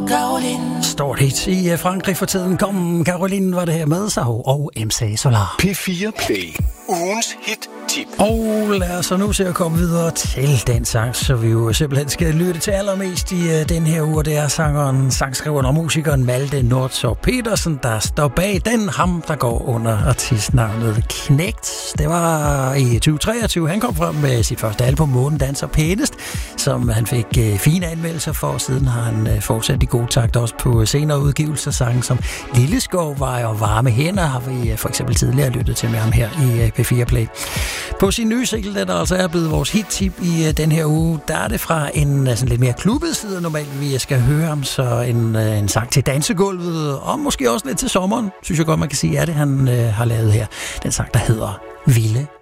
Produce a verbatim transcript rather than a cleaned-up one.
Caroline. Stort hit i Frankrig for tiden. Kom, Caroline var det her med sig og M C Solar. P fire Play. Ugens hit-tip. Og lad os så nu se at komme videre til den sang, så vi jo simpelthen skal lytte til allermest i uh, den her uge. Det er sangeren, sangskriveren og musikeren Malte Nordtorp Petersen, der står bag den. Ham, der går under artistnavnet Knægt. Det var i tyve treogtyve. Han kom frem med sit første album, Månen danser pænest, som han fik uh, fine anmeldelser for. Siden har han uh, fortsat i god takt også på senere udgivelser. Sange som Lilleskovvej og Varme Hænder har vi uh, for eksempel tidligere lyttet til med ham her i uh, P fire Play. På sin nye single, der altså er blevet vores hit-tip i uh, den her uge, der er det fra en uh, sådan lidt mere klubbet side normalt, vi skal høre om, så en, uh, en sang til dansegulvet, og måske også lidt til sommeren, synes jeg godt, man kan sige, er det, han uh, har lavet her. Den sang, der hedder Vilde